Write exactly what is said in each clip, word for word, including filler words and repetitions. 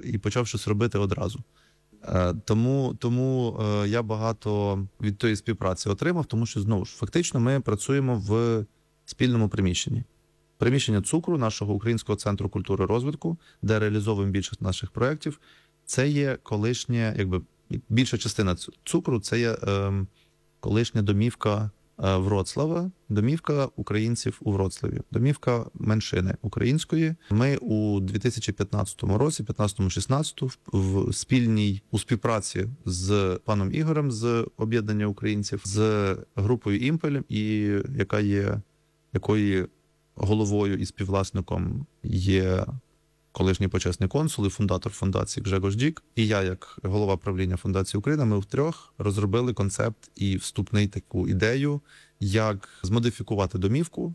і почав щось робити одразу. Тому, тому я багато від тої співпраці отримав, тому що, знову ж, фактично ми працюємо в спільному приміщенні. Приміщення цукру, нашого Українського центру культури і розвитку, де реалізовуємо більшість наших проєктів, це є колишнє, якби, більша частина цукру, це є е, колишня домівка Вроцлава, домівка українців у Вроцлаві, домівка меншини української. Ми у дві тисячі п'ятнадцятому році, п'ятнадцятому-шістнадцятому, в спільній, у співпраці з паном Ігорем з об'єднання українців, з групою «Імпель», і яка є, якої головою і співвласником є колишній почесний консул і фундатор фундації Гжегош Дік, і я, як голова правління Фундації Україна, ми втрьох розробили концепт і вступний таку ідею, як змодифікувати домівку,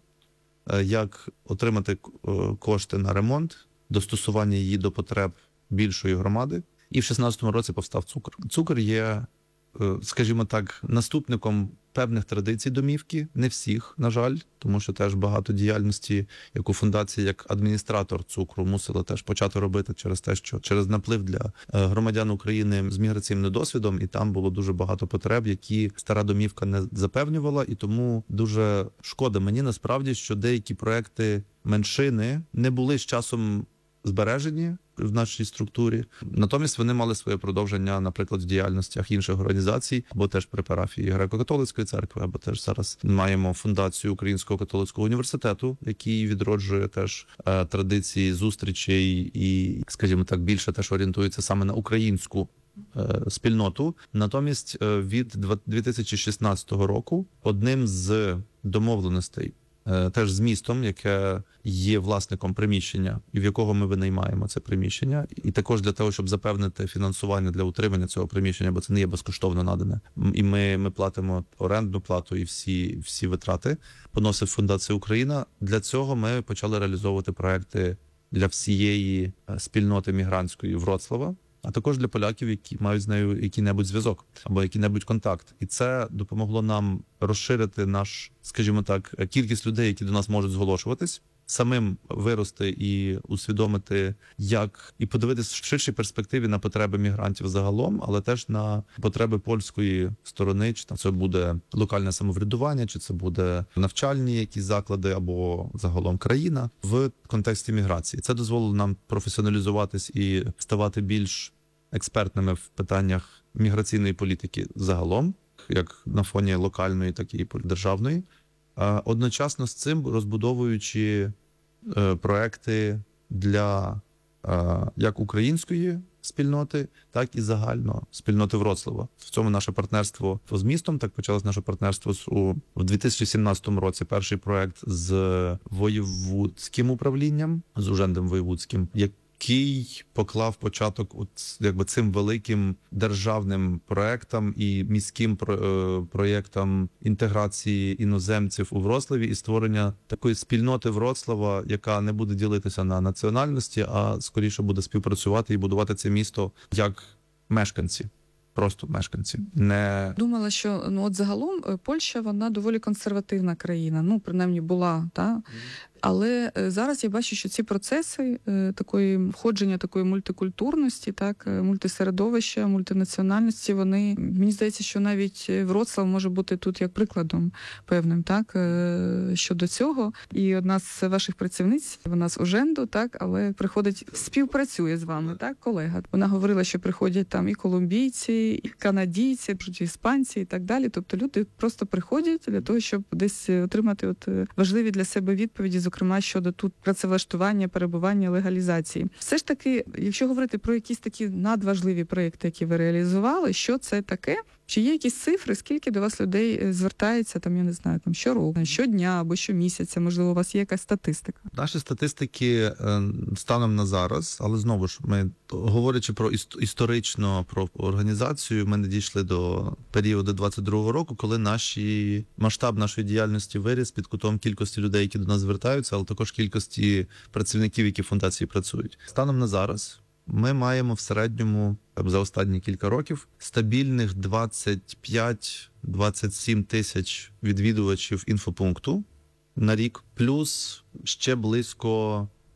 як отримати кошти на ремонт, достосування її до потреб більшої громади. І в шістнадцятому році повстав цукор. Цукор є, скажімо так, наступником певних традицій домівки, не всіх, на жаль, тому що теж багато діяльності, яку фундація, як адміністратор цукру, мусила теж почати робити через те, що через наплив для громадян України з міграційним досвідом, і там було дуже багато потреб, які стара домівка не запевнювала, і тому дуже шкода мені насправді, що деякі проекти меншини не були з часом збережені в нашій структурі. Натомість вони мали своє продовження, наприклад, в діяльностях інших організацій, або теж при парафії Греко-католицької церкви, або теж зараз маємо фундацію Українського католицького університету, який відроджує теж е, традиції зустрічей і, скажімо так, більше теж орієнтується саме на українську е, спільноту. Натомість е, від дві тисячі шістнадцятого року одним з домовленостей теж з містом, яке є власником приміщення, і в якого ми винаймаємо це приміщення. І також для того, щоб запевнити фінансування для утримання цього приміщення, бо це не є безкоштовно надане. І ми, ми платимо орендну плату і всі, всі витрати. Поносить Фундація Україна. Для цього ми почали реалізовувати проекти для всієї спільноти мігрантської Вроцлава, а також для поляків, які мають з нею який-небудь зв'язок або який-небудь контакт. І це допомогло нам розширити наш, скажімо так, кількість людей, які до нас можуть зголошуватись, самим вирости і усвідомити, як, і подивитися в ширшій перспективі на потреби мігрантів загалом, але теж на потреби польської сторони, чи там це буде локальне самоврядування, чи це буде навчальні якісь заклади, або загалом країна в контексті міграції. Це дозволило нам професіоналізуватись і ставати більш експертними в питаннях міграційної політики загалом, як на фоні локальної, так і державної. Одночасно з цим розбудовуючи е, проекти для е, як української спільноти, так і загально спільноти Вроцлава. В цьому наше партнерство з містом, так почалось наше партнерство з, у, в дві тисячі сімнадцятому році, перший проект з воєвудським управлінням, з Ужендом воєвудським, який поклав початок от, якби, цим великим державним проектам і міським про, проєктам інтеграції іноземців у Вроцлаві і створення такої спільноти Вроцлава, яка не буде ділитися на національності, а скоріше буде співпрацювати і будувати це місто як мешканці. Просто мешканці. Не думала, що ну от загалом Польща, вона доволі консервативна країна, ну принаймні була, та. Mm. Але зараз я бачу, що ці процеси такої входження такої мультикультурності, так, мультисередовища, мультинаціональності, вони, мені здається, що навіть Вроцлав може бути тут як прикладом певним, так, щодо цього. І одна з ваших працівниць, вона з Уженду, так, але приходить, співпрацює з вами, так, колега. Вона говорила, що приходять там і колумбійці, і канадійці, і іспанці і так далі. Тобто люди просто приходять для того, щоб десь отримати от важливі для себе відповіді, зокрема, щодо тут працевлаштування, перебування, легалізації. Все ж таки, якщо говорити про якісь такі надважливі проєкти, які ви реалізували, що це таке? Чи є якісь цифри, скільки до вас людей звертається, там, я не знаю, там щороку, щодня або щомісяця, можливо, у вас є якась статистика? Наші статистики станом на зараз, але знову ж, ми, говорячи про історично, про організацію, ми не дійшли до періоду двадцять другого року, коли наші, масштаб нашої діяльності виріс під кутом кількості людей, які до нас звертаються, але також кількості працівників, які в фундації працюють. Станом на зараз ми маємо в середньому за останні кілька років стабільних двадцять п'ять - двадцять сім тисяч відвідувачів інфопункту на рік, плюс ще близько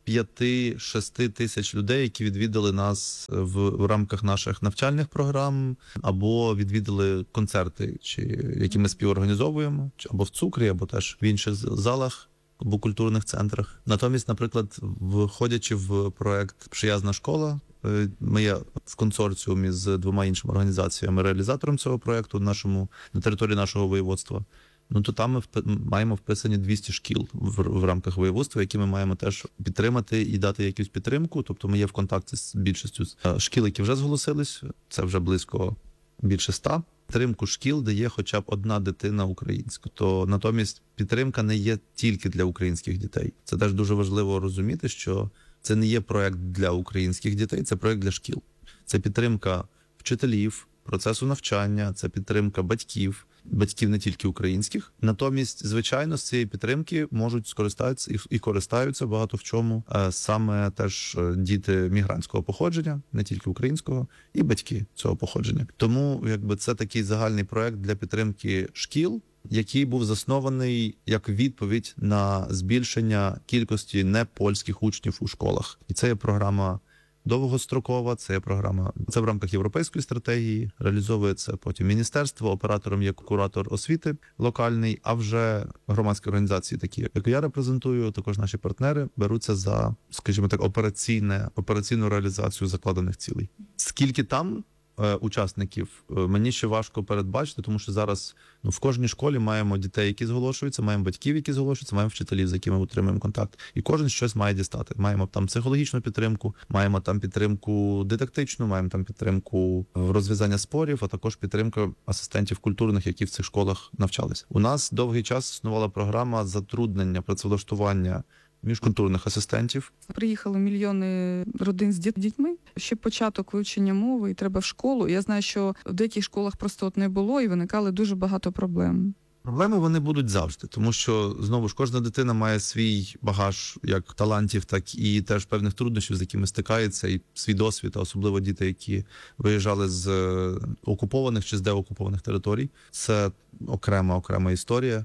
п'яти-шести тисяч людей, які відвідали нас в, в рамках наших навчальних програм, або відвідали концерти, чи які ми співорганізовуємо, чи або в Цукрі, або теж в інших залах або культурних центрах. Натомість, наприклад, входячи в проект «Приязна школа», ми є в консорціумі з двома іншими організаціями реалізатором цього проекту нашому, на території нашого воєводства. Ну, то там ми маємо вписані двісті шкіл в, в рамках воєводства, які ми маємо теж підтримати і дати якусь підтримку. Тобто ми є в контакті з більшістю шкіл, які вже зголосились, це вже близько більше ста. Підтримку шкіл, де є хоча б одна дитина українська. То натомість підтримка не є тільки для українських дітей. Це теж дуже важливо розуміти, що це не є проект для українських дітей, це проект для шкіл. Це підтримка вчителів, процесу навчання, це підтримка батьків, батьків не тільки українських. Натомість, звичайно, з цієї підтримки можуть скористатися і, і користаються багато в чому саме теж діти мігрантського походження, не тільки українського, і батьки цього походження. Тому якби це такий загальний проект для підтримки шкіл, який був заснований як відповідь на збільшення кількості непольських учнів у школах. І це є програма довгострокова, це є програма, це в рамках європейської стратегії, реалізовується потім міністерство, оператором є куратор освіти локальний, а вже громадські організації, такі як я репрезентую, також наші партнери беруться за, скажімо так, операційне, операційну реалізацію закладених цілей. Скільки там учасників, мені ще важко передбачити, тому що зараз ну, в кожній школі маємо дітей, які зголошуються, маємо батьків, які зголошуються, маємо вчителів, з якими утримуємо контакт. І кожен щось має дістати. Маємо там психологічну підтримку, маємо там підтримку дидактичну, маємо там підтримку розв'язання спорів, а також підтримку асистентів культурних, які в цих школах навчалися. У нас довгий час існувала програма затруднення, працевлаштування міжкультурних асистентів. Приїхали мільйони родин з дітьми. Ще початок вивчення мови, і треба в школу. Я знаю, що в деяких школах просто от не було, і виникали дуже багато проблем. Проблеми вони будуть завжди, тому що, знову ж, кожна дитина має свій багаж як талантів, так і теж певних труднощів, з якими стикається, і свій досвід, а особливо діти, які виїжджали з окупованих чи з деокупованих територій. Це окрема, окрема історія.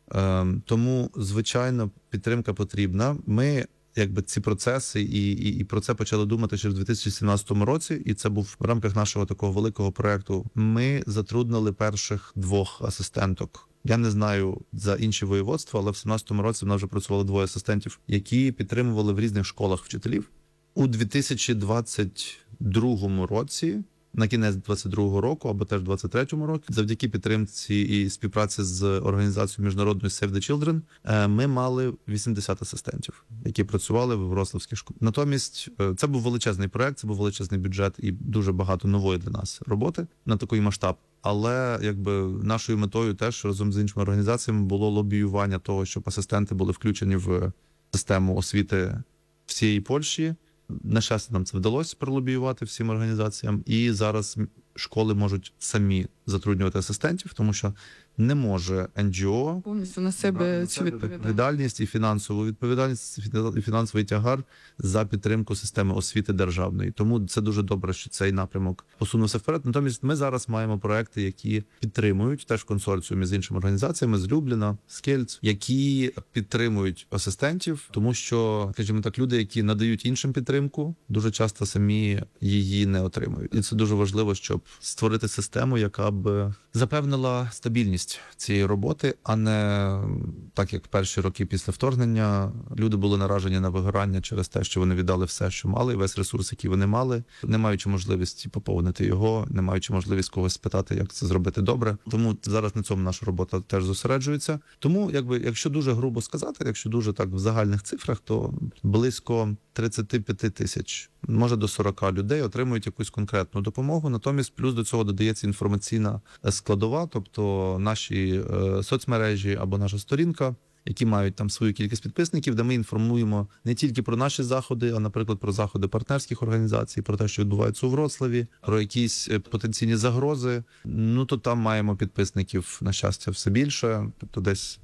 Тому, звичайно, підтримка потрібна. Ми, якби, ці процеси і, і, і про це почали думати ще в дві тисячі сімнадцятому році, і це був в рамках нашого такого великого проєкту. Ми затруднили перших двох асистенток. Я не знаю за інші воєводства, але в сімнадцятому році в нас вже працювали двоє асистентів, які підтримували в різних школах вчителів. У дві тисячі двадцять другому році, на кінець двадцять другого року, або теж двадцять третьому році, завдяки підтримці і співпраці з організацією міжнародною Save the Children, ми мали вісімдесят асистентів, які працювали в вроцлавських школах. Натомість, це був величезний проект, це був величезний бюджет і дуже багато нової для нас роботи на такий масштаб. Але якби нашою метою теж разом з іншими організаціями було лобіювання того, щоб асистенти були включені в систему освіти всієї Польщі. На щастя, нам це вдалося пролобіювати всім організаціям, і зараз школи можуть самі затруднювати асистентів, тому що не може ен джі о повністю на себе на цю себе відповідальність. відповідальність і фінансову відповідальність, і фінансовий тягар за підтримку системи освіти державної. Тому це дуже добре, що цей напрямок посунувся вперед. Натомість ми зараз маємо проекти, які підтримують теж в консорціумі з іншими організаціями, з Любліна, з Кельц, які підтримують асистентів, тому що, скажімо так, люди, які надають іншим підтримку, дуже часто самі її не отримують. І це дуже важливо, щоб створити систему, яка б запевнила стабільність цієї роботи, а не так, як перші роки після вторгнення люди були наражені на вигорання через те, що вони віддали все, що мали, весь ресурс, який вони мали, не маючи можливості поповнити його, не маючи можливість когось спитати, як це зробити добре. Тому зараз на цьому наша робота теж зосереджується. Тому, якби, якщо дуже грубо сказати, якщо дуже так в загальних цифрах, то близько тридцять п'ять тисяч, може до сорок людей отримують якусь конкретну допомогу. Натомість плюс до цього додається інформаційна складова, тобто наші е, соцмережі або наша сторінка, які мають там свою кількість підписників, де ми інформуємо не тільки про наші заходи, а, наприклад, про заходи партнерських організацій, про те, що відбувається у Вроцлаві, про якісь потенційні загрози. Ну, то там маємо підписників, на щастя, все більше, тобто десь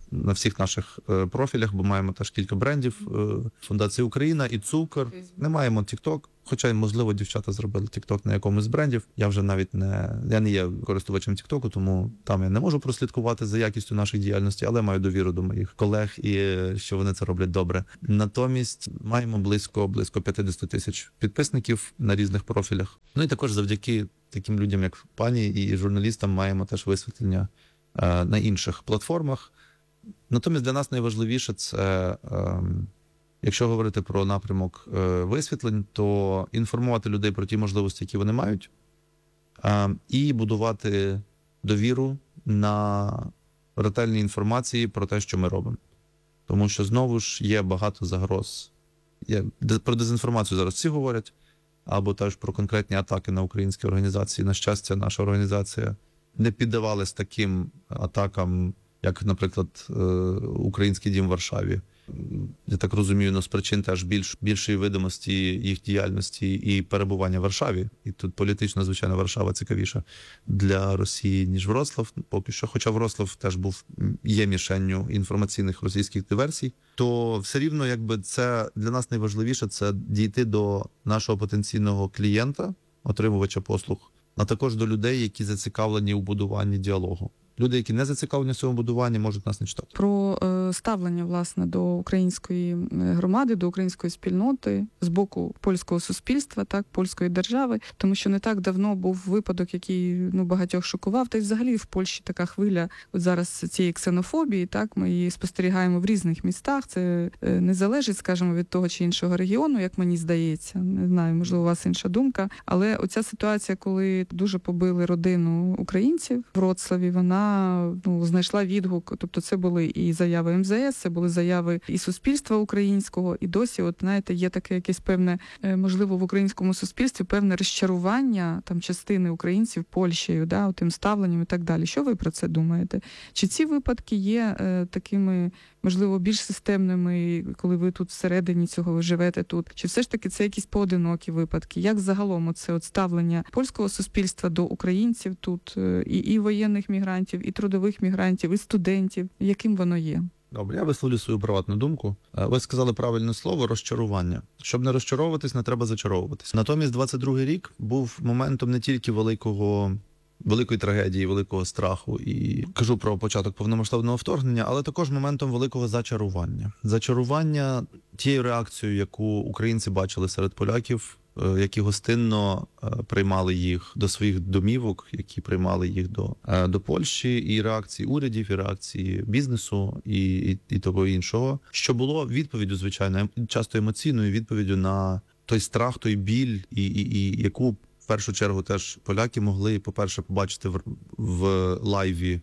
на всіх наших е, профілях, бо маємо теж кілька брендів. Е, Фундація Україна і Цукор. Не маємо TikTok, хоча, можливо, дівчата зробили TikTok на якомусь з брендів. Я вже навіть не, я не є користувачем TikTok, тому там я не можу прослідкувати за якістю нашої діяльності, але маю довіру до моїх колег і е, що вони це роблять добре. Натомість маємо близько, близько п'ятдесят тисяч підписників на різних профілях. Ну і також завдяки таким людям, як пані, і журналістам, маємо теж висвітлення е, на інших платформах. Натомість для нас найважливіше це, е, якщо говорити про напрямок е, висвітлень, то інформувати людей про ті можливості, які вони мають, е, і будувати довіру на ретельній інформації про те, що ми робимо. Тому що, знову ж, є багато загроз. Є, про дезінформацію зараз всі говорять, або теж про конкретні атаки на українські організації. На щастя, наша організація не піддавалась таким атакам, як, наприклад, Український дім в Варшаві. Я так розумію, ну, з причин теж більш, більшої видимості їх діяльності і перебування в Варшаві. І тут політично, звичайно, Варшава цікавіша для Росії, ніж Вроцлав, поки що. Хоча Вроцлав теж був, є мішенню інформаційних російських диверсій. То все рівно, якби це для нас найважливіше, це дійти до нашого потенційного клієнта, отримувача послуг, а також до людей, які зацікавлені у будуванні діалогу. Люди, які не зацікавлені в цьому будуванні, можуть нас не читати. Про е, ставлення, власне, до української громади, до української спільноти з боку польського суспільства, так, польської держави, тому що не так давно був випадок, який, ну, багатьох шокував, та й взагалі в Польщі така хвиля от зараз цієї ксенофобії, так, ми її спостерігаємо в різних містах, це е, не залежить, скажімо, від того чи іншого регіону, як мені здається, не знаю, можливо, у вас інша думка, але оця ситуація, коли дуже побили родину українців в Вроцлаві, вона ну, знайшла відгук. Тобто це були і заяви ем зе ес, це були заяви і суспільства українського, і досі, от знаєте, є таке якесь певне, можливо, в українському суспільстві певне розчарування там частини українців Польщею, да, тим ставленням і так далі. Що ви про це думаєте? Чи ці випадки є е, такими, можливо, більш системними, коли ви тут всередині цього ви живете тут? Чи все ж таки це якісь поодинокі випадки? Як загалом оце от ставлення польського суспільства до українців тут, і, і воєнних мігрантів, і трудових мігрантів, і студентів? Яким воно є? Добре, я висловлю свою приватну думку. Ви сказали правильне слово – розчарування. Щоб не розчаровуватись, не треба зачаровуватись. Натомість двадцять другий рік був моментом не тільки великого... великої трагедії, великого страху, і кажу про початок повномасштабного вторгнення, але також моментом великого зачарування. Зачарування тією реакцією, яку українці бачили серед поляків, які гостинно приймали їх до своїх домівок, які приймали їх до, до Польщі, і реакції урядів, і реакції бізнесу, і, і, і того іншого, що було відповіддю, звичайно, часто емоційною відповіддю на той страх, той біль, і, і, і яку в першу чергу теж поляки могли, по-перше, побачити в, в лайві,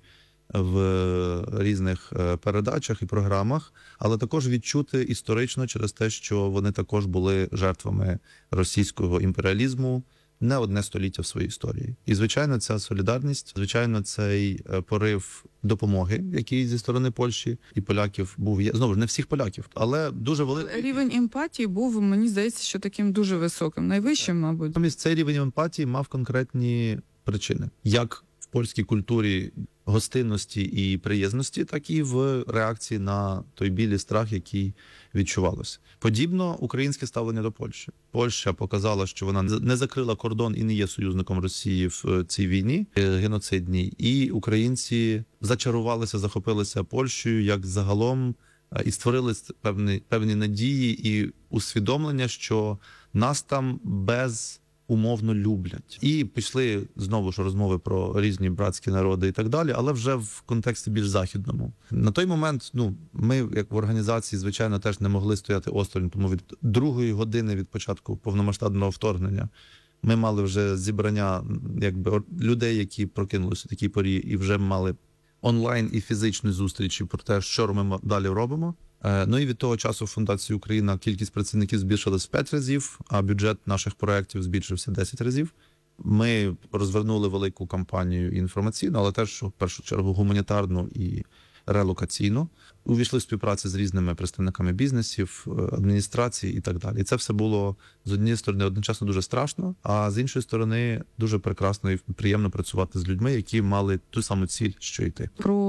в різних передачах і програмах, але також відчути історично через те, що вони також були жертвами російського імперіалізму не одне століття в своїй історії. І, звичайно, ця солідарність, звичайно, цей порив допомоги, який зі сторони Польщі і поляків був, знову ж не всіх поляків, але дуже великий. Рівень емпатії був, мені здається, що таким дуже високим, найвищим, мабуть. Натомість цей рівень емпатії мав конкретні причини. Як в польській культурі гостинності і приязності, так і в реакції на той біль і страх, який відчувалося. Подібно українське ставлення до Польщі. Польща показала, що вона не закрила кордон і не є союзником Росії в цій війні геноцидній. І українці зачарувалися, захопилися Польщею як загалом і створили певні, певні надії і усвідомлення, що нас там без умовно люблять. І пішли знову ж розмови про різні братські народи і так далі, але вже в контексті більш західному. На той момент, ну, ми, як в організації, звичайно, теж не могли стояти осторонь, тому від другої години від початку повномасштабного вторгнення ми мали вже зібрання, якби, людей, які прокинулися в такій порі і вже мали онлайн і фізичні зустрічі про те, що ми далі робимо. Ну і від того часу в Фундації Україна кількість працівників збільшилась в п'ять разів, а бюджет наших проєктів збільшився десять разів. Ми розвернули велику кампанію інформаційну, але теж, в першу чергу, гуманітарну і релокаційну. Увійшли в співпраці з різними представниками бізнесів, адміністрації і так далі. І це все було, з однієї сторони, одночасно дуже страшно, а з іншої сторони, дуже прекрасно і приємно працювати з людьми, які мали ту саму ціль, що й ти. Про е,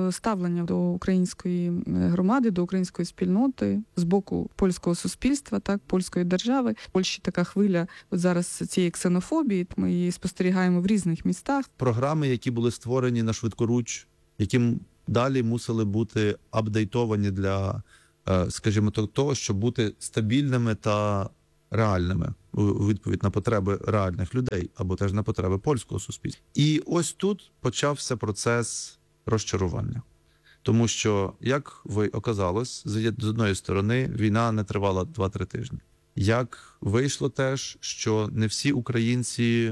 е, ставлення до української громади, до української спільноти з боку польського суспільства, так, польської держави. В Польщі така хвиля от зараз цієї ксенофобії, ми її спостерігаємо в різних містах. Програми, які були створені на швидкоруч, які далі мусили бути апдейтовані для, скажімо, того, щоб бути стабільними та реальними у відповідь на потреби реальних людей або теж на потреби польського суспільства. І ось тут почався процес розчарування. Тому що, як ви оказалось, з одної сторони, війна не тривала два-три тижні. Як вийшло теж, що не всі українці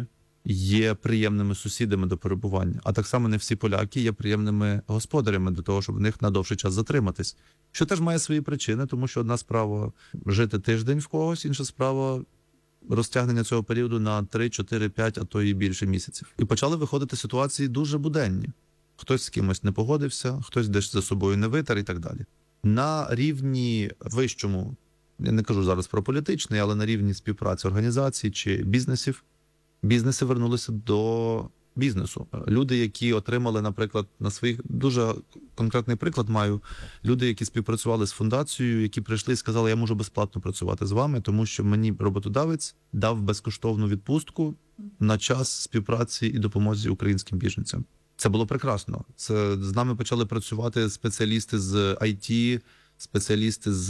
є приємними сусідами до перебування, а так само не всі поляки є приємними господарями до того, щоб в них на довший час затриматись. Що теж має свої причини, тому що одна справа жити тиждень в когось, інша справа розтягнення цього періоду на три, чотири, п'ять, а то і більше місяців. І почали виходити ситуації дуже буденні. Хтось з кимось не погодився, хтось десь за собою не витер і так далі. На рівні вищому, я не кажу зараз про політичний, але на рівні співпраці організацій чи бізнесів, бізнеси вернулися до бізнесу. Люди, які отримали, наприклад, на своїх, дуже конкретний приклад маю, люди, які співпрацювали з фундацією, які прийшли і сказали, я можу безплатно працювати з вами, тому що мені роботодавець дав безкоштовну відпустку на час співпраці і допомозі українським біженцям. Це було прекрасно. Це з нами почали працювати спеціалісти з ай ті, спеціалісти з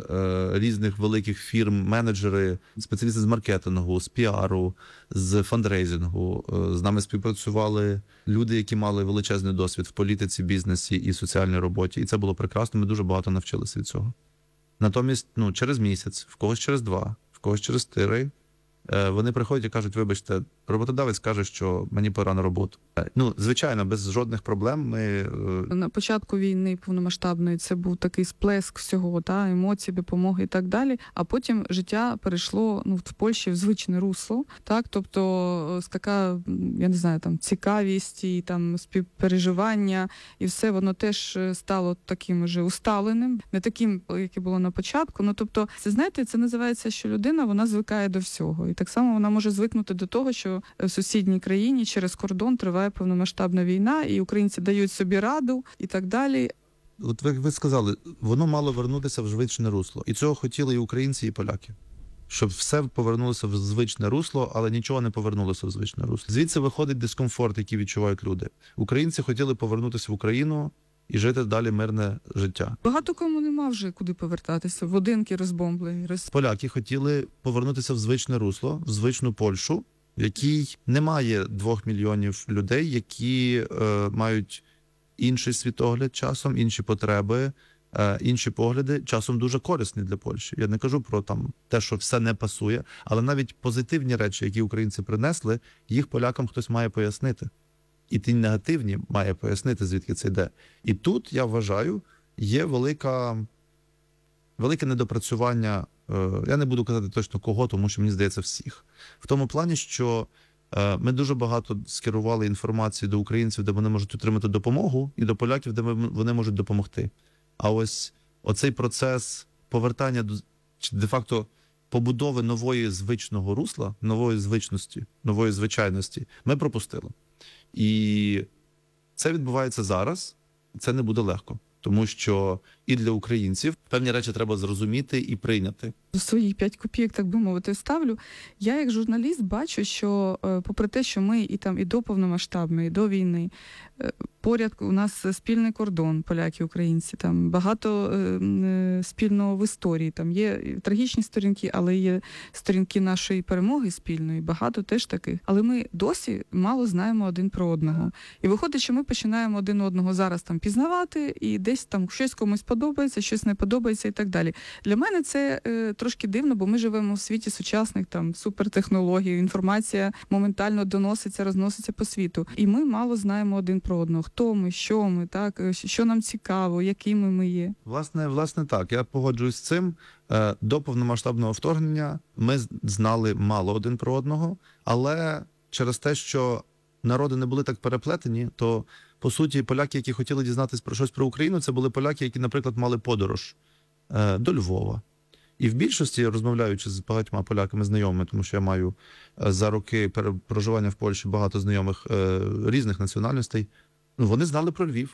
е, різних великих фірм, менеджери, спеціалісти з маркетингу, з піару, з фандрейзингу. Е, з нами співпрацювали люди, які мали величезний досвід в політиці, бізнесі і соціальній роботі. І це було прекрасно, ми дуже багато навчилися від цього. Натомість, ну, через місяць, в когось через два, в когось через три, е, вони приходять і кажуть, вибачте, роботодавець каже, що мені пора на роботу. Ну, звичайно, без жодних проблем ми... На початку війни повномасштабної це був такий сплеск всього, та, емоцій, допомоги і так далі, а потім життя перейшло, ну, в Польщі в звичне русло, так, тобто ось така, я не знаю, там, цікавість і там співпереживання, і все воно теж стало таким уже усталеним, не таким, яке було на початку, ну, тобто, це, знаєте, це називається, що людина, вона звикає до всього, і так само вона може звикнути до того, що в сусідній країні через кордон триває повномасштабна війна, і українці дають собі раду, і так далі. От ви, ви сказали, воно мало вернутися в звичне русло. І цього хотіли і українці, і поляки. Щоб все повернулося в звичне русло, але нічого не повернулося в звичне русло. Звідси виходить дискомфорт, який відчувають люди. Українці хотіли повернутися в Україну і жити далі мирне життя. Багато кому нема вже куди повертатися, будинки розбомблені. Роз... Поляки хотіли повернутися в звичне русло, в звичну Польщу, в якій немає двох мільйонів людей, які е, мають інший світогляд часом, інші потреби, е, інші погляди, часом дуже корисні для Польщі. Я не кажу про там те, що все не пасує, але навіть позитивні речі, які українці принесли, їх полякам хтось має пояснити. І ті негативні має пояснити, звідки це йде. І тут, я вважаю, є велика, велике недопрацювання. Я не буду казати точно кого, тому що мені здається всіх. В тому плані, що ми дуже багато скерували інформації до українців, де вони можуть отримати допомогу, і до поляків, де вони можуть допомогти. А ось оцей процес повертання до, чи де-факто побудови нової звичного русла, нової звичності, нової звичайності, ми пропустили. І це відбувається зараз, це не буде легко. Тому що і для українців певні речі треба зрозуміти і прийняти. Свої п'ять копійок, так би мовити, ставлю. Я як журналіст бачу, що попри те, що ми і там і до повномасштабної, і до війни, поряд у нас спільний кордон, поляки, українці, там багато е, спільного в історії, там є трагічні сторінки, але є сторінки нашої перемоги спільної, багато теж таких. Але ми досі мало знаємо один про одного. І виходить, що ми починаємо один одного зараз там пізнавати, і десь там щось комусь подобається, щось не подобається і так далі. Для мене це е, трошки дивно, бо ми живемо в світі сучасних там супертехнологій, інформація моментально доноситься, розноситься по світу. І ми мало знаємо один про одного. Хто ми, що ми, так, що нам цікаво, якими ми є. Власне, власне так, я погоджуюсь з цим. До повномасштабного вторгнення ми знали мало один про одного, але через те, що народи не були так переплетені, то, по суті, поляки, які хотіли дізнатися про щось про Україну, це були поляки, які, наприклад, мали подорож до Львова. І в більшості, розмовляючи з багатьма поляками знайомими, тому що я маю за роки проживання в Польщі багато знайомих різних національностей, вони знали про Львів.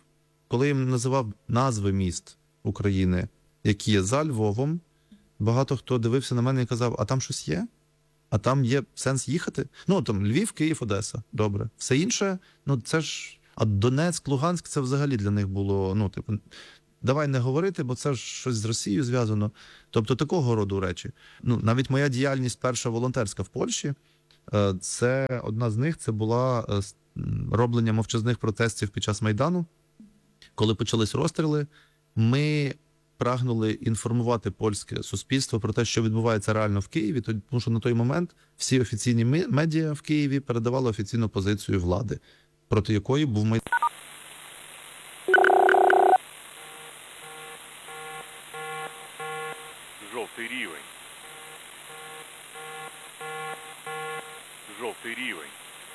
Коли їм називав назви міст України, які є за Львовом, багато хто дивився на мене і казав, а там щось є? А там є сенс їхати? Ну, там Львів, Київ, Одеса. Добре. Все інше, ну це ж... А Донецьк, Луганськ, це взагалі для них було, ну, типу, давай не говорити, бо це ж щось з Росією зв'язано. Тобто такого роду речі. Ну, навіть моя діяльність перша волонтерська в Польщі, е, це одна з них, це була е, с- м, роблення мовчазних протестів під час Майдану. Коли почались розстріли, ми прагнули інформувати польське суспільство про те, що відбувається реально в Києві, тому що на той момент всі офіційні ми- медіа в Києві передавали офіційну позицію влади, проти якої був Майдан. Жовтий рівень. Жовтий рівень.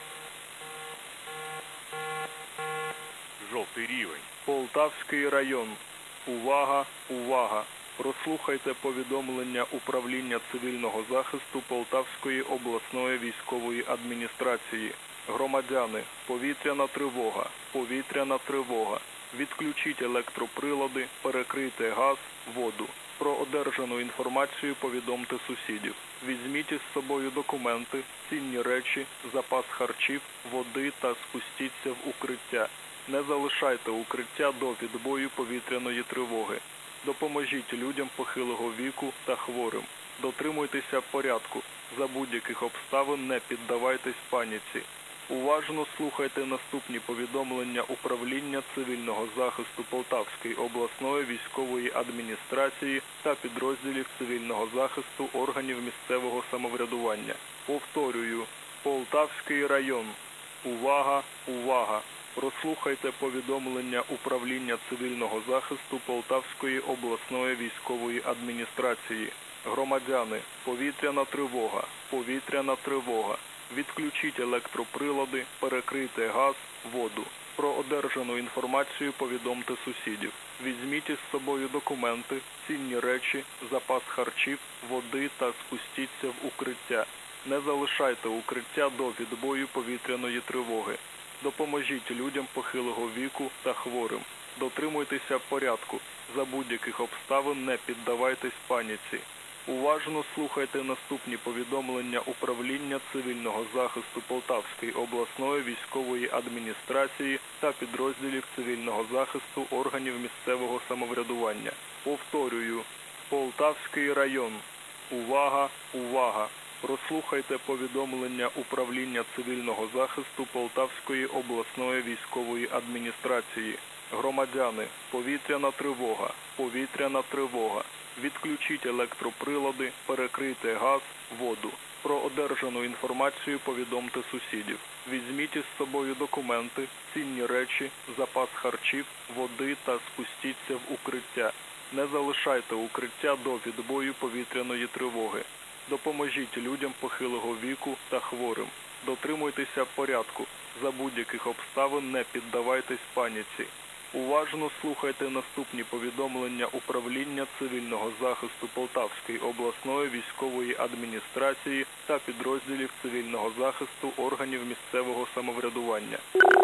Жовтий рівень. Полтавський район. Увага, увага! Прослухайте повідомлення Управління цивільного захисту Полтавської обласної військової адміністрації. Громадяни, повітряна тривога, повітряна тривога. Відключіть електроприлади, перекрийте газ, воду. Про одержану інформацію повідомте сусідів. Візьміть із собою документи, цінні речі, запас харчів, води та спустіться в укриття. Не залишайте укриття до відбою повітряної тривоги. Допоможіть людям похилого віку та хворим. Дотримуйтеся порядку. За будь-яких обставин не піддавайтесь паніці. Уважно слухайте наступні повідомлення Управління цивільного захисту Полтавської обласної військової адміністрації та підрозділів цивільного захисту органів місцевого самоврядування. Повторюю, Полтавський район. Увага, увага! Прослухайте повідомлення Управління цивільного захисту Полтавської обласної військової адміністрації. Громадяни, повітряна тривога, повітряна тривога. Відключіть електроприлади, перекрийте газ, воду. Про одержану інформацію повідомте сусідів. Візьміть із собою документи, цінні речі, запас харчів, води та спустіться в укриття. Не залишайте укриття до відбою повітряної тривоги. Допоможіть людям похилого віку та хворим. Дотримуйтеся порядку. За будь-яких обставин не піддавайтесь паніці. Уважно слухайте наступні повідомлення Управління цивільного захисту Полтавської обласної військової адміністрації та підрозділів цивільного захисту органів місцевого самоврядування. Повторюю, Полтавський район. Увага, увага! Прослухайте повідомлення Управління цивільного захисту Полтавської обласної військової адміністрації. Громадяни, повітряна тривога, повітряна тривога. Відключіть електроприлади, перекрийте газ, воду. Про одержану інформацію повідомте сусідів. Візьміть із собою документи, цінні речі, запас харчів, води та спустіться в укриття. Не залишайте укриття до відбою повітряної тривоги. Допоможіть людям похилого віку та хворим. Дотримуйтеся порядку. За будь-яких обставин не піддавайтесь паніці. Уважно слухайте наступні повідомлення Управління цивільного захисту Полтавської обласної військової адміністрації та підрозділів цивільного захисту органів місцевого самоврядування.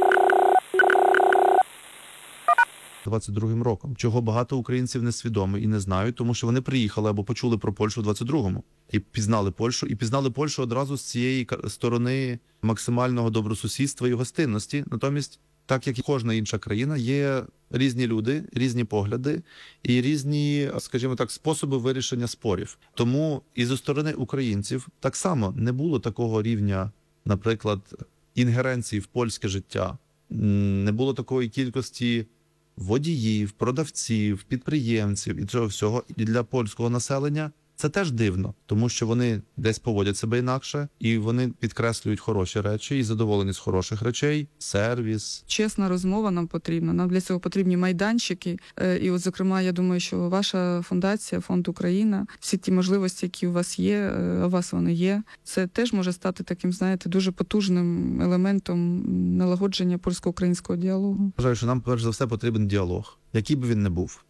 двадцять другим роком, чого багато українців не свідомі і не знають, тому що вони приїхали або почули про Польщу в двадцять другому і пізнали Польщу, і пізнали Польщу одразу з цієї ка- сторони максимального добросусідства і гостинності. Натомість, так як і кожна інша країна, є різні люди, різні погляди і різні, скажімо так, способи вирішення спорів. Тому і зі сторони українців так само не було такого рівня, наприклад, інгеренції в польське життя, М, не було такої кількості водіїв, продавців, підприємців і цього всього. І для польського населення це теж дивно, тому що вони десь поводять себе інакше, і вони підкреслюють хороші речі і задоволені з хороших речей, сервіс. Чесна розмова нам потрібна. Нам для цього потрібні майданчики. Е, І, от, зокрема, я думаю, що ваша фундація, фонд Україна, всі ті можливості, які у вас є, е, у вас вони є, це теж може стати таким, знаєте, дуже потужним елементом налагодження польсько-українського діалогу. Вважаю, що нам перш за все потрібен діалог, який би він не був.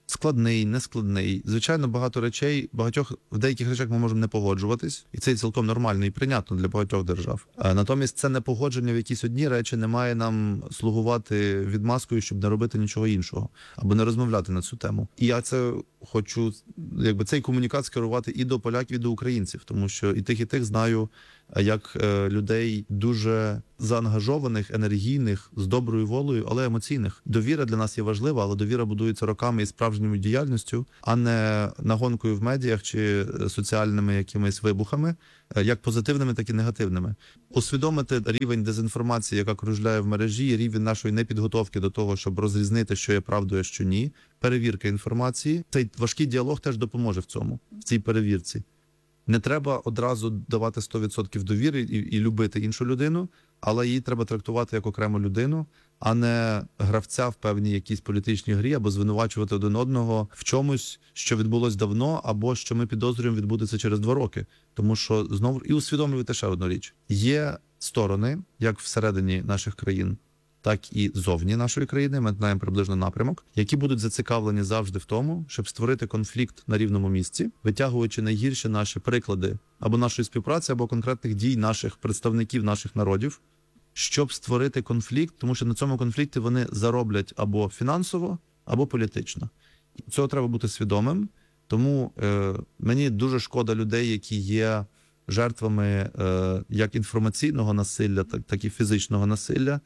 складний, нескладний. Звичайно, багато речей, багатьох в деяких речах ми можемо не погоджуватись, і це цілком нормально і прийнятно для багатьох держав. А натомість це непогодження в якісь одні речі не має нам слугувати відмазкою, щоб не робити нічого іншого або не розмовляти на цю тему. І я це хочу, якби цей комунікат скерувати і до поляків, і до українців, тому що і тих, і тих знаю як е, людей дуже заангажованих, енергійних, з доброю волею, але емоційних. Довіра для нас є важлива, але довіра будується роками і справжньою діяльністю, а не нагонкою в медіях чи соціальними якимись вибухами, е, як позитивними, так і негативними. Усвідомити рівень дезінформації, яка кружляє в мережі, рівень нашої непідготовки до того, щоб розрізнити, що є правдою, а що ні, перевірка інформації. Цей важкий діалог теж допоможе в цьому, в цій перевірці. Не треба одразу давати сто відсотків довіри і, і любити іншу людину, але її треба трактувати як окрему людину, а не гравця в певній якійсь політичній грі, або звинувачувати один одного в чомусь, що відбулось давно, або що ми підозрюємо відбудеться через два роки. Тому що, знову, і усвідомлювати ще одну річ. Є сторони, як всередині наших країн, так і зовні нашої країни, ми знаємо приблизно напрямок, які будуть зацікавлені завжди в тому, щоб створити конфлікт на рівному місці, витягуючи найгірші наші приклади або нашої співпраці, або конкретних дій наших представників, наших народів, щоб створити конфлікт, тому що на цьому конфлікті вони зароблять або фінансово, або політично. Цього треба бути свідомим, тому е, мені дуже шкода людей, які є жертвами е, як інформаційного насилля, так, так і фізичного насилля.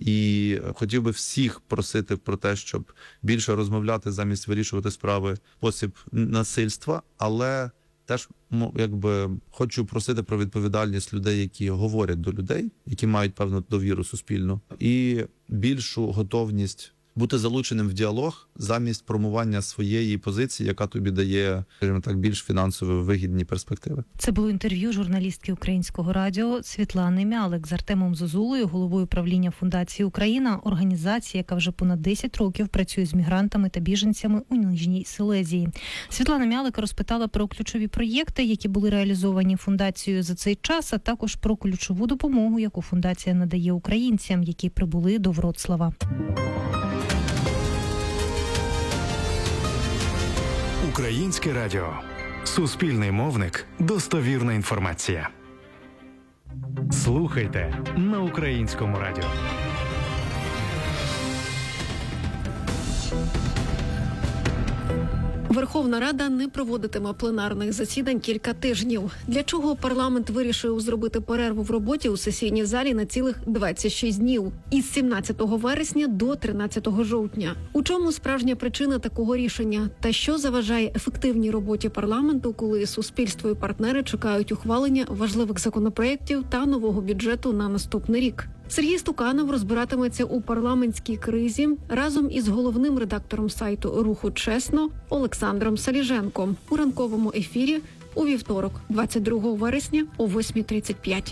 І хотів би всіх просити про те, щоб більше розмовляти замість вирішувати справи в спосіб насильства, але теж якби хочу просити про відповідальність людей, які говорять до людей, які мають певну довіру суспільну, і більшу готовність бути залученим в діалог замість промування своєї позиції, яка тобі дає, скажімо так, більш фінансово вигідні перспективи. Це було інтерв'ю журналістки Українського радіо Світлани Мялик з Артемом Зозулею, головою правління Фундації Україна, організації, яка вже понад десять років працює з мігрантами та біженцями у Нижній Силезії. Світлана Мялик розпитала про ключові проєкти, які були реалізовані фундацією за цей час, а також про ключову допомогу, яку фундація надає українцям, які прибули до Вроцлава. Українське радіо. Суспільний мовник. Достовірна інформація. Слухайте на Українському радіо. Верховна Рада не проводитиме пленарних засідань кілька тижнів. Для чого парламент вирішив зробити перерву в роботі у сесійній залі на цілих двадцять шість днів із сімнадцятого вересня до тринадцятого жовтня? У чому справжня причина такого рішення? Та що заважає ефективній роботі парламенту, коли суспільство і партнери чекають ухвалення важливих законопроєктів та нового бюджету на наступний рік? Сергій Стуканов розбиратиметься у парламентській кризі разом із головним редактором сайту «Руху Чесно» Олександром Саліженком у ранковому ефірі у вівторок, двадцять другого вересня о восьма тридцять п'ять.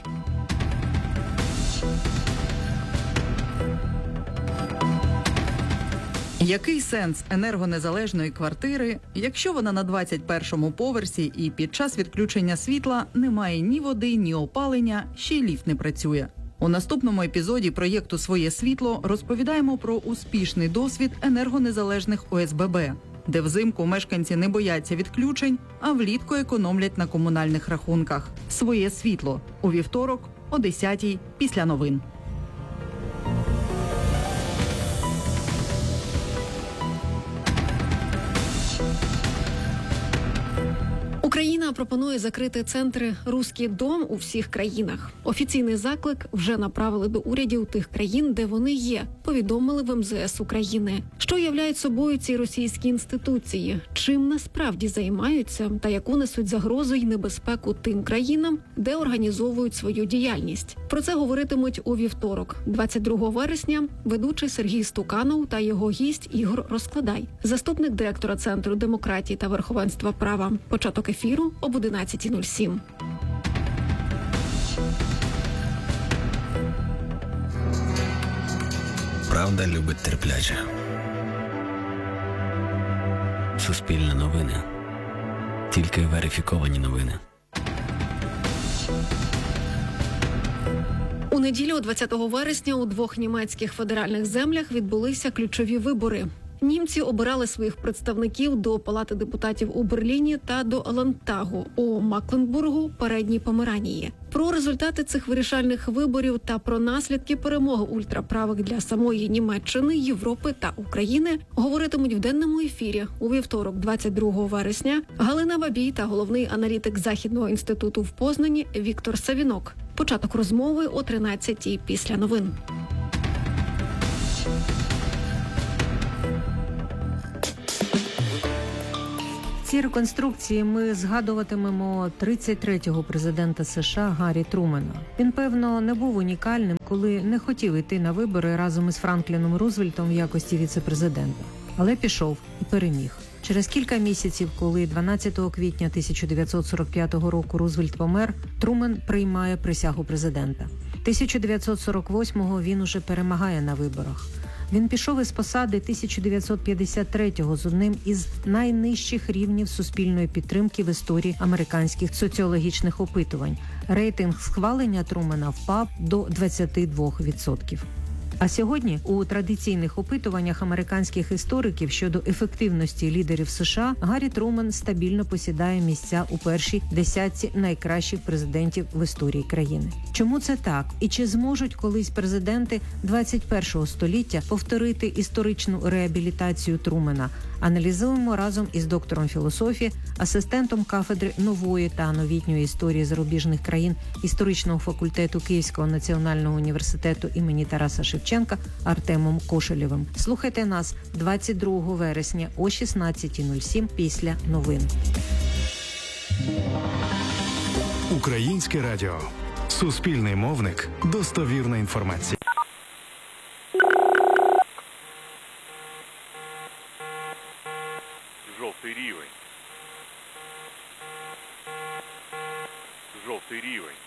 Який сенс енергонезалежної квартири, якщо вона на двадцять першому поверсі і під час відключення світла немає ні води, ні опалення, ще й ліфт не працює? У наступному епізоді проєкту «Своє світло» розповідаємо про успішний досвід енергонезалежних О С Б Б, де взимку мешканці не бояться відключень, а влітку економлять на комунальних рахунках. «Своє світло» у вівторок о десятій після новин. Україна пропонує закрити центри «Руський дом» у всіх країнах. Офіційний заклик вже направили до урядів тих країн, де вони є, повідомили в Ем Зе Ес України. Що являють собою ці російські інституції? Чим насправді займаються та яку несуть загрозу й небезпеку тим країнам, де організовують свою діяльність? Про це говоритимуть у вівторок, двадцять другого вересня, ведучий Сергій Стуканов та його гість Ігор Розкладай, заступник директора Центру демократії та верховенства права. Початок ефіру об одинадцята нуль сім. Правда любить терпляче. Суспільне новини. Тільки верифіковані новини. У неділю, двадцятого вересня, у двох німецьких федеральних землях відбулися ключові вибори. Німці обирали своїх представників до Палати депутатів у Берліні та до Ландтагу у Макленбургу, Передній Померанії. Про результати цих вирішальних виборів та про наслідки перемоги ультраправих для самої Німеччини, Європи та України говоритимуть в денному ефірі у вівторок, двадцять другого вересня, Галина Бабій та головний аналітик Західного інституту в Познані Віктор Савінок. Початок розмови о тринадцятій після новин. В цій реконструкції ми згадуватимемо тридцять третього президента США Гаррі Трумена. Він, певно, не був унікальним, коли не хотів йти на вибори разом із Франкліном Рузвельтом в якості віце-президента. Але пішов і переміг. Через кілька місяців, коли дванадцятого квітня тисяча дев'ятсот сорок п'ятого року Рузвельт помер, Трумен приймає присягу президента. тисяча дев'ятсот сорок восьмого він уже перемагає на виборах. Він пішов із посади тисяча дев'ятсот п'ятдесят третього з одним із найнижчих рівнів суспільної підтримки в історії американських соціологічних опитувань. Рейтинг схвалення Трумена впав до двадцять два відсотки. А сьогодні у традиційних опитуваннях американських істориків щодо ефективності лідерів США Гаррі Трумен стабільно посідає місця у першій десятці найкращих президентів в історії країни. Чому це так? І чи зможуть колись президенти двадцять першого століття повторити історичну реабілітацію Трумена? Аналізуємо разом із доктором філософії, асистентом кафедри нової та новітньої історії зарубіжних країн історичного факультету Київського національного університету імені Тараса Шевченка Артемом Кошелєвим. Слухайте нас двадцять другого вересня о шістнадцятій нуль сім після новин. Українське радіо. Суспільний мовник. Достовірна інформація. Жовтий рівень. Жовтий рівень.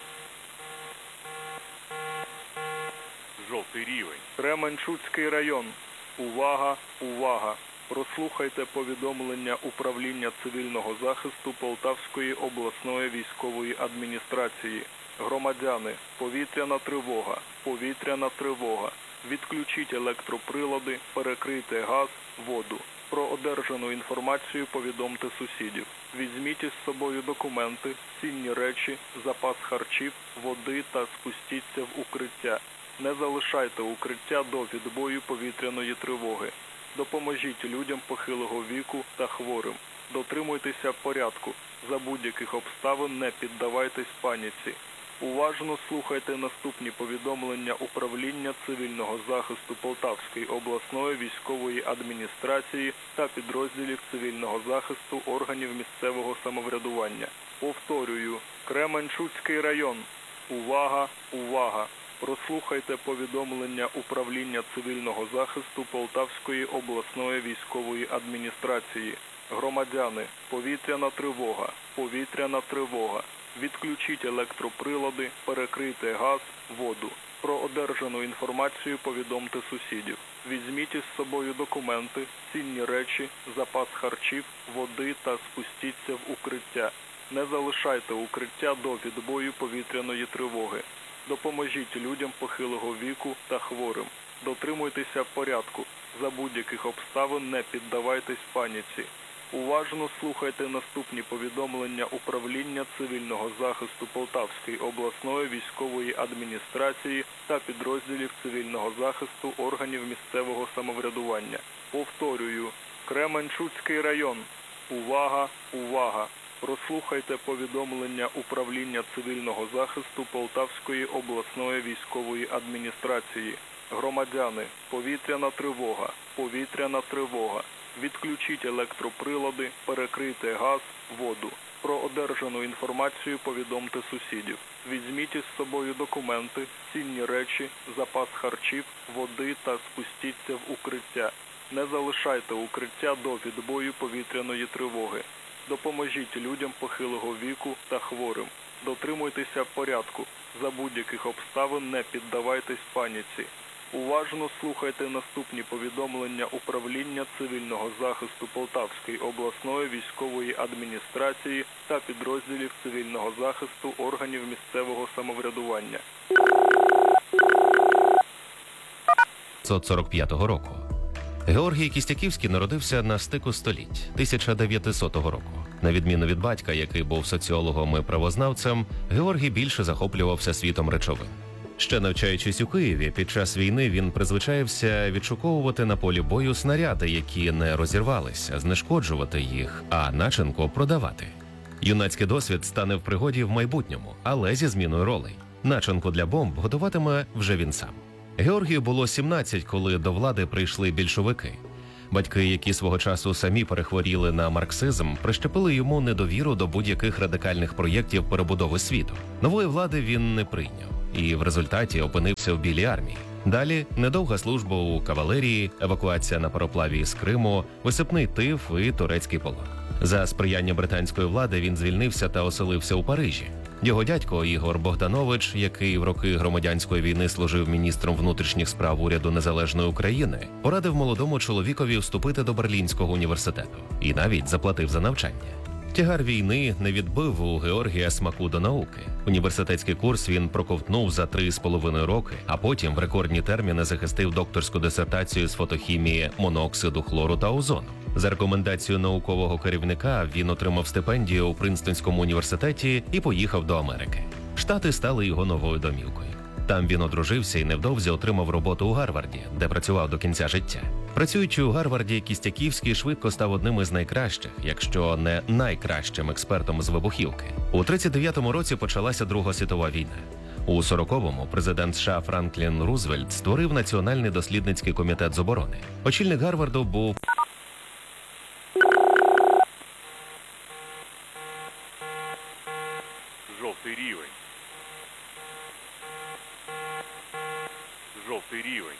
Жовтий рівень. Кременчуцький район. Увага, увага. Прослухайте повідомлення Управління цивільного захисту Полтавської обласної військової адміністрації. Громадяни, повітряна тривога, повітряна тривога. Відключіть електроприлади, перекрийте газ, воду. Про одержану інформацію повідомте сусідів. Візьміть із собою документи, цінні речі, запас харчів, води та спустіться в укриття. Не залишайте укриття до відбою повітряної тривоги. Допоможіть людям похилого віку та хворим. Дотримуйтеся порядку. За будь-яких обставин не піддавайтесь паніці. Уважно слухайте наступні повідомлення Управління цивільного захисту Полтавської обласної військової адміністрації та підрозділів цивільного захисту органів місцевого самоврядування. Повторюю, Кременчуцький район. Увага, увага! Прослухайте повідомлення Управління цивільного захисту Полтавської обласної військової адміністрації. Громадяни, повітряна тривога, повітряна тривога. Відключіть електроприлади, перекрийте газ, воду. Про одержану інформацію повідомте сусідів. Візьміть із собою документи, цінні речі, запас харчів, води та спустіться в укриття. Не залишайте укриття до відбою повітряної тривоги. Допоможіть людям похилого віку та хворим. Дотримуйтеся порядку. За будь-яких обставин не піддавайтесь паніці. Уважно слухайте наступні повідомлення Управління цивільного захисту Полтавської обласної військової адміністрації та підрозділів цивільного захисту органів місцевого самоврядування. Повторюю, Кременчуцький район. Увага, увага! Прослухайте повідомлення Управління цивільного захисту Полтавської обласної військової адміністрації. Громадяни, повітряна тривога, повітряна тривога. Відключіть електроприлади, перекрийте газ, воду. Про одержану інформацію повідомте сусідів. Візьміть із собою документи, цінні речі, запас харчів, води та спустіться в укриття. Не залишайте укриття до відбою повітряної тривоги. Допоможіть людям похилого віку та хворим. Дотримуйтеся порядку. За будь-яких обставин не піддавайтесь паніці. Уважно слухайте наступні повідомлення Управління цивільного захисту Полтавської обласної військової адміністрації та підрозділів цивільного захисту органів місцевого самоврядування. тисяча дев'ятсот сорок п'ятого року. Георгій Кістяківський народився на стику століть тисяча дев'ятисотого року. На відміну від батька, який був соціологом і правознавцем, Георгій більше захоплювався світом речовин. Ще навчаючись у Києві, під час війни він призвичаєвся відшуковувати на полі бою снаряди, які не розірвалися, знешкоджувати їх, а начинку продавати. Юнацький досвід стане в пригоді в майбутньому, але зі зміною ролей. Начинку для бомб готуватиме вже він сам. Георгію було сімнадцять, коли до влади прийшли більшовики. Батьки, які свого часу самі перехворіли на марксизм, прищепили йому недовіру до будь-яких радикальних проєктів перебудови світу. Нової влади він не прийняв і в результаті опинився в Білій армії. Далі недовга служба у кавалерії, евакуація на пароплаві з Криму, висипний тиф і турецький полон. За сприяння британської влади він звільнився та оселився у Парижі. Його дядько Ігор Богданович, який в роки громадянської війни служив міністром внутрішніх справ уряду Незалежної України, порадив молодому чоловікові вступити до Берлінського університету і навіть заплатив за навчання. Тягар війни не відбив у Георгія смаку до науки. Університетський курс він проковтнув за три з половиною роки, а потім в рекордні терміни захистив докторську дисертацію з фотохімії моноксиду хлору та озону. За рекомендацією наукового керівника він отримав стипендію у Принстонському університеті і поїхав до Америки. Штати стали його новою домівкою. Там він одружився і невдовзі отримав роботу у Гарварді, де працював до кінця життя. Працюючи у Гарварді, Кістяківський швидко став одним із найкращих, якщо не найкращим експертом з вибухівки. У тридцять дев'ятому році почалася Друга світова війна. У сороковому президент США Франклін Рузвельт створив Національний дослідницький комітет з оборони. Очільник Гарварду був Жовтий рівень. Жовтий рівень.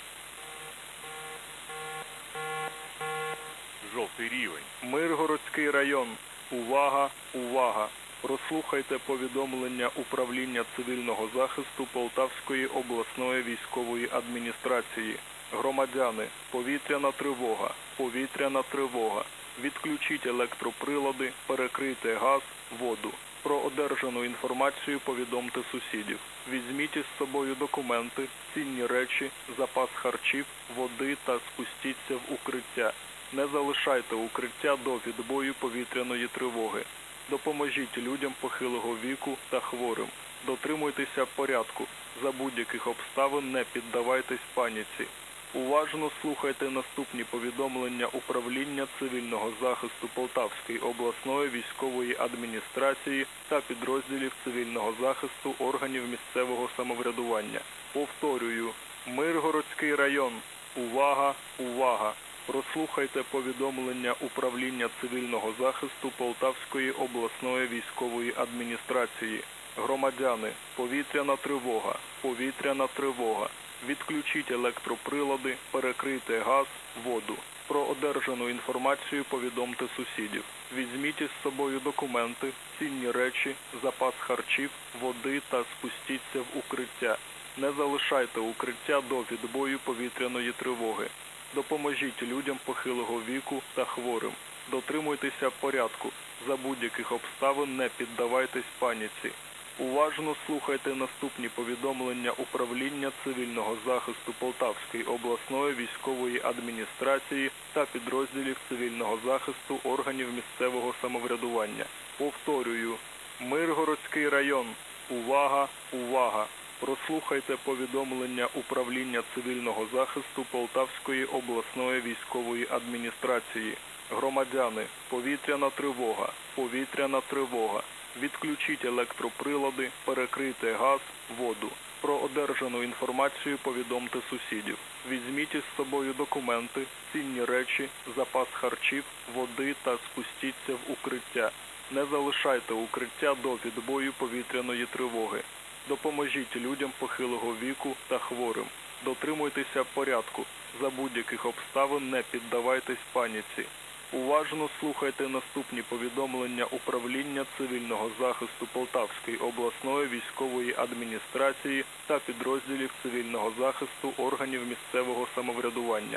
Жовтий рівень. Миргородський район. Увага, увага. Прослухайте повідомлення Управління цивільного захисту Полтавської обласної військової адміністрації. Громадяни, повітряна тривога, повітряна тривога. Відключіть електроприлади, перекрийте газ, воду. Про одержану інформацію повідомте сусідів. Візьміть із собою документи, цінні речі, запас харчів, води та спустіться в укриття. Не залишайте укриття до відбою повітряної тривоги. Допоможіть людям похилого віку та хворим. Дотримуйтеся порядку. За будь-яких обставин не піддавайтесь паніці. Уважно слухайте наступні повідомлення Управління цивільного захисту Полтавської обласної військової адміністрації та підрозділів цивільного захисту органів місцевого самоврядування. Повторюю, Миргородський район. Увага, увага! Прослухайте повідомлення Управління цивільного захисту Полтавської обласної військової адміністрації. Громадяни, повітряна тривога, повітряна тривога. Відключіть електроприлади, перекрийте газ, воду. Про одержану інформацію повідомте сусідів. Візьміть із собою документи, цінні речі, запас харчів, води та спустіться в укриття. Не залишайте укриття до відбою повітряної тривоги. Допоможіть людям похилого віку та хворим. Дотримуйтеся порядку. За будь-яких обставин не піддавайтесь паніці. Уважно слухайте наступні повідомлення Управління цивільного захисту Полтавської обласної військової адміністрації та підрозділів цивільного захисту органів місцевого самоврядування. Повторюю, Миргородський район. Увага, увага! Прослухайте повідомлення Управління цивільного захисту Полтавської обласної військової адміністрації. Громадяни, повітряна тривога, повітряна тривога. Відключіть електроприлади, перекрийте газ, воду. Про одержану інформацію повідомте сусідів. Візьміть із собою документи, цінні речі, запас харчів, води та спустіться в укриття. Не залишайте укриття до відбою повітряної тривоги. Допоможіть людям похилого віку та хворим. Дотримуйтеся порядку. За будь-яких обставин не піддавайтесь паніці. Уважно слухайте наступні повідомлення Управління цивільного захисту Полтавської обласної військової адміністрації та підрозділів цивільного захисту органів місцевого самоврядування.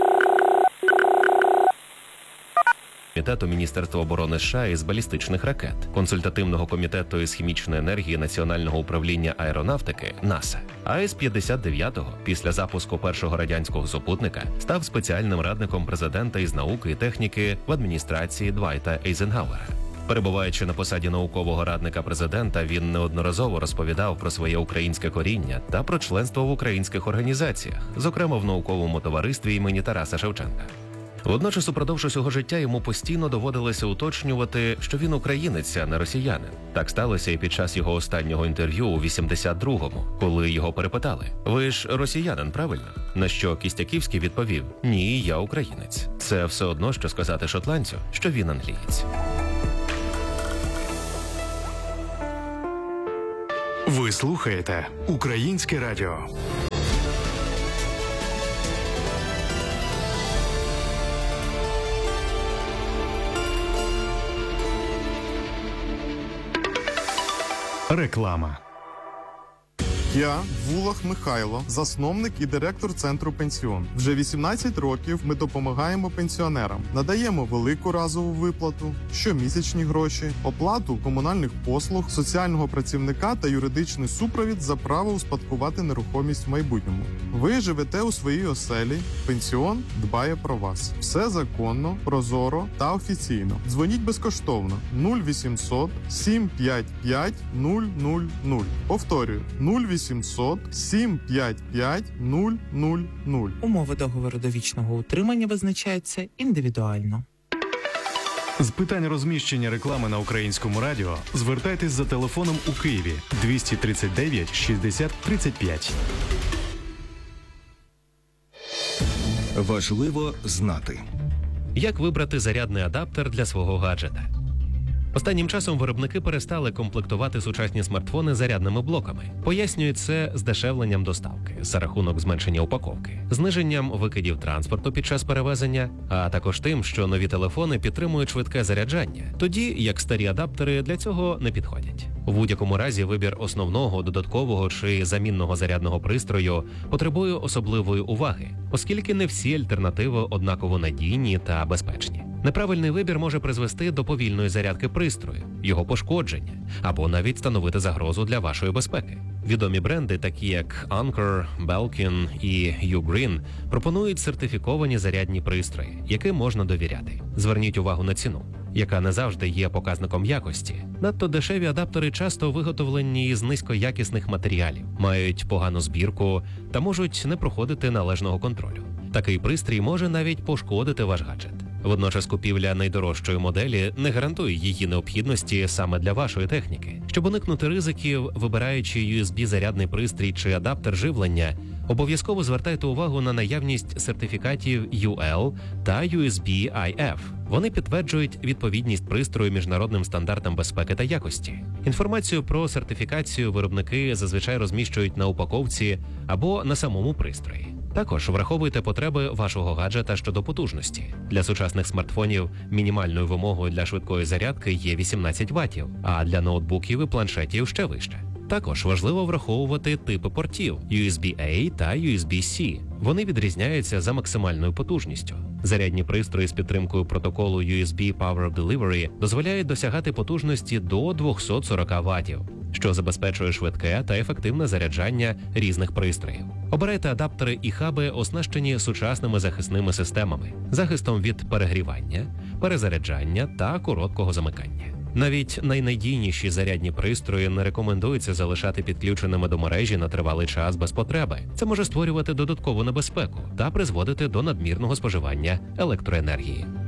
Комітету Міністерства оборони США із балістичних ракет, Консультативного комітету із хімічної енергії Національного управління аеронавтики НАСА. А з п'ятдесят дев'ятого, після запуску першого радянського супутника, став спеціальним радником президента із науки і техніки в адміністрації Двайта Ейзенгауера. Перебуваючи на посаді наукового радника президента, він неодноразово розповідав про своє українське коріння та про членство в українських організаціях, зокрема в науковому товаристві імені Тараса Шевченка. Водночас, упродовж усього життя йому постійно доводилося уточнювати, що він українець, а не росіянин. Так сталося і під час його останнього інтерв'ю у вісімдесят другому, коли його перепитали: «Ви ж росіянин, правильно?» На що Кістяківський відповів: «Ні, я українець». Це все одно, що сказати шотландцю, що він англієць. Ви слухаєте Українське радіо. Реклама. Я Вулах Михайло, засновник і директор центру «Пенсіон». Вже вісімнадцять років ми допомагаємо пенсіонерам, надаємо велику разову виплату, щомісячні гроші, оплату комунальних послуг, соціального працівника та юридичний супровід за право успадкувати нерухомість в майбутньому. Ви живете у своїй оселі, «Пенсіон» дбає про вас. Все законно, прозоро та офіційно. Дзвоніть безкоштовно нуль вісімсот сім п'ять п'ять нуль нуль нуль. Повторюю, нуль вісімсот сім п'ять п'ять нуль нуль нуль. Умови договору довічного утримання визначаються індивідуально. З питань розміщення реклами на Українському радіо звертайтесь за телефоном у Києві двісті тридцять дев'ять шістдесят тридцять п'ять. Важливо знати. Як вибрати зарядний адаптер для свого гаджета? Останнім часом виробники перестали комплектувати сучасні смартфони зарядними блоками. Пояснюють це здешевленням доставки за рахунок зменшення упаковки, зниженням викидів транспорту під час перевезення, а також тим, що нові телефони підтримують швидке заряджання, тоді як старі адаптери для цього не підходять. У будь-якому разі вибір основного, додаткового чи замінного зарядного пристрою потребує особливої уваги, оскільки не всі альтернативи однаково надійні та безпечні. Неправильний вибір може призвести до повільної зарядки пристрою, його пошкодження або навіть становити загрозу для вашої безпеки. Відомі бренди, такі як Anker, Belkin і Ugreen, пропонують сертифіковані зарядні пристрої, яким можна довіряти. Зверніть увагу на ціну, яка не завжди є показником якості. Надто дешеві адаптери часто виготовлені з низькоякісних матеріалів, мають погану збірку та можуть не проходити належного контролю. Такий пристрій може навіть пошкодити ваш гаджет. Водночас купівля найдорожчої моделі не гарантує її необхідності саме для вашої техніки. Щоб уникнути ризиків, вибираючи ю ес бі-зарядний пристрій чи адаптер живлення, обов'язково звертайте увагу на наявність сертифікатів ю ел та ю ес бі ай еф. Вони підтверджують відповідність пристрою міжнародним стандартам безпеки та якості. Інформацію про сертифікацію виробники зазвичай розміщують на упаковці або на самому пристрої. Також враховуйте потреби вашого гаджета щодо потужності. Для сучасних смартфонів мінімальною вимогою для швидкої зарядки є вісімнадцять ваттів, а для ноутбуків і планшетів ще вище. Також важливо враховувати типи портів ю ес бі-A та ю ес бі-C. Вони відрізняються за максимальною потужністю. Зарядні пристрої з підтримкою протоколу ю ес бі Power Delivery дозволяють досягати потужності до двісті сорок ваттів, що забезпечує швидке та ефективне заряджання різних пристроїв. Обирайте адаптери і хаби, оснащені сучасними захисними системами, захистом від перегрівання, перезаряджання та короткого замикання. Навіть найнадійніші зарядні пристрої не рекомендується залишати підключеними до мережі на тривалий час без потреби. Це може створювати додаткову небезпеку та призводити до надмірного споживання електроенергії.